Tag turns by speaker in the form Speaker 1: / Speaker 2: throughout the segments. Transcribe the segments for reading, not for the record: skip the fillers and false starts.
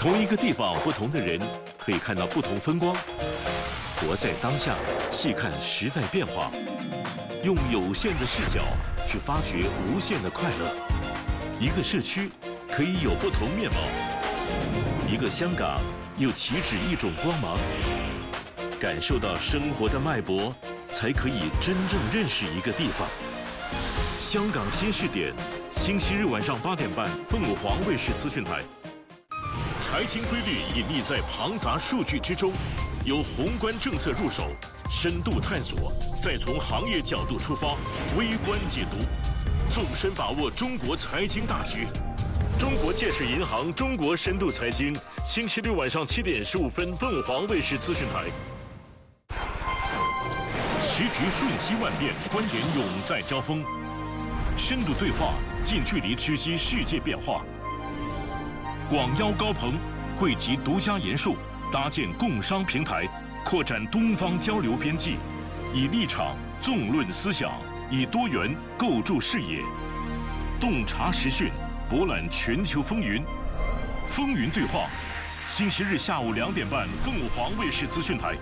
Speaker 1: 同一个地方，不同的人可以看到不同风光。活在当下，细看时代变化，用有限的视角去发掘无限的快乐。一个社区可以有不同面貌，一个香港又岂止一种光芒。感受到生活的脉搏，才可以真正认识一个地方。香港新视点，星期日晚上8点半，凤凰卫视资讯台。财经规律隐匿在庞杂数据之中，由宏观政策入手，深度探索，再从行业角度出发，微观解读，纵深把握中国财经大局。中国建设银行中国深度财经，星期六晚上7点15分，凤凰卫视资讯台。时局瞬息万变，观点永在交锋，深度对话，近距离直击世界变化。广邀高朋，汇集独家研述，搭建共商平台，扩展东方交流边际，以立场纵论思想，以多元构筑视野，洞察时讯，博览全球风云。风云对话，星期日下午2点半，凤凰卫视资讯台。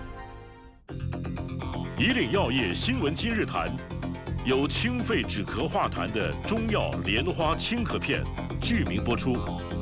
Speaker 1: 以岭药业新闻今日谈，有清肺止咳化痰的中药莲花清咳片，剧名播出。